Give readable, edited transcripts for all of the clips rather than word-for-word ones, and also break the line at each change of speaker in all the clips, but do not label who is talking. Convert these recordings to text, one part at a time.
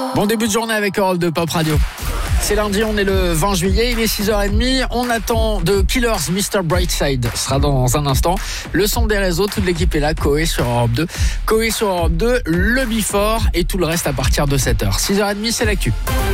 Bon début de journée avec Europe 2 Pop Radio. C'est lundi, on est le 20 juillet, il est 6h30. On attend de Killers, Mr. Brightside. Ce sera dans un instant. Le son des réseaux, toute l'équipe est là. Coé sur Europe 2. Coé sur Europe 2, le Before et tout le reste à partir de 7h. 6h30, c'est l'actu.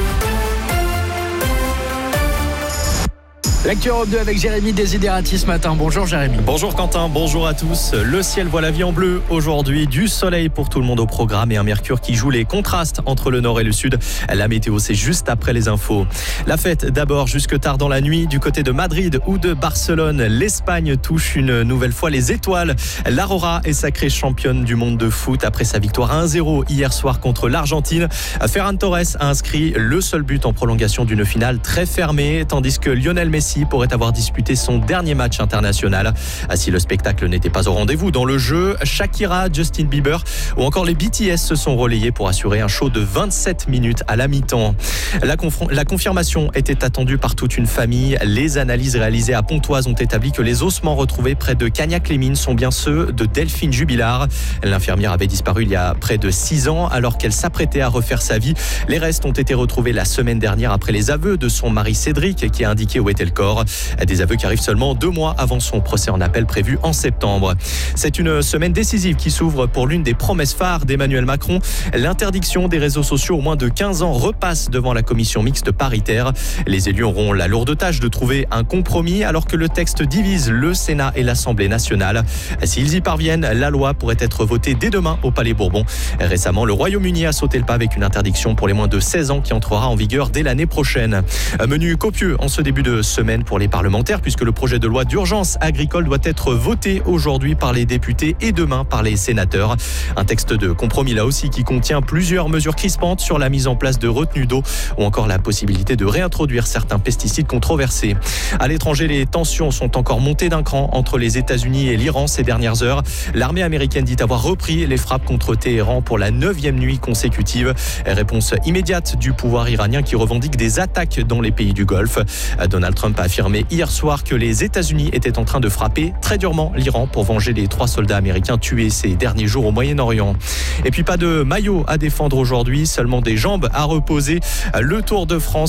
L'actu Europe 2 avec Jérémy Desiderati ce matin. Bonjour Jérémy.
Bonjour Quentin, bonjour à tous. Le ciel voit la vie en bleu aujourd'hui. Du soleil pour tout le monde au programme et un mercure qui joue les contrastes entre le nord et le sud. La météo, c'est juste après les infos. La fête d'abord jusque tard dans la nuit du côté de Madrid ou de Barcelone. L'Espagne touche une nouvelle fois les étoiles. L'Aurora est sacrée championne du monde de foot après sa victoire 1-0 hier soir contre l'Argentine. Ferran Torres a inscrit le seul but en prolongation d'une finale très fermée, tandis que Lionel Messi pourrait avoir disputé son dernier match international. Si le spectacle n'était pas au rendez-vous dans le jeu, Shakira, Justin Bieber ou encore les BTS se sont relayés pour assurer un show de 27 minutes à la mi-temps. La confirmation était attendue par toute une famille. Les analyses réalisées à Pontoise ont établi que les ossements retrouvés près de Cagnac-les-Mines sont bien ceux de Delphine Jubilard. L'infirmière avait disparu il y a près de 6 ans alors qu'elle s'apprêtait à refaire sa vie. Les restes ont été retrouvés la semaine dernière après les aveux de son mari Cédric qui a indiqué où était le corps. Des aveux qui arrivent seulement 2 mois avant son procès en appel prévu en septembre. C'est une semaine décisive qui s'ouvre pour l'une des promesses phares d'Emmanuel Macron. L'interdiction des réseaux sociaux aux moins de 15 ans repasse devant la commission mixte paritaire. Les élus auront la lourde tâche de trouver un compromis alors que le texte divise le Sénat et l'Assemblée nationale. S'ils y parviennent, la loi pourrait être votée dès demain au Palais Bourbon. Récemment, le Royaume-Uni a sauté le pas avec une interdiction pour les moins de 16 ans qui entrera en vigueur dès l'année prochaine. Menu copieux en ce début de semaine pour les parlementaires puisque le projet de loi d'urgence agricole doit être voté aujourd'hui par les députés et demain par les sénateurs. Un texte de compromis là aussi qui contient plusieurs mesures crispantes sur la mise en place de retenues d'eau ou encore la possibilité de réintroduire certains pesticides controversés. À l'étranger, les tensions sont encore montées d'un cran entre les États-Unis et l'Iran ces dernières heures. L'armée américaine dit avoir repris les frappes contre Téhéran pour la 9e nuit consécutive. Réponse immédiate du pouvoir iranien qui revendique des attaques dans les pays du Golfe. Donald Trump a affirmé hier soir que les États-Unis étaient en train de frapper très durement l'Iran pour venger les 3 soldats américains tués ces derniers jours au Moyen-Orient. Et puis pas de maillot à défendre aujourd'hui, seulement des jambes à reposer. Le Tour de France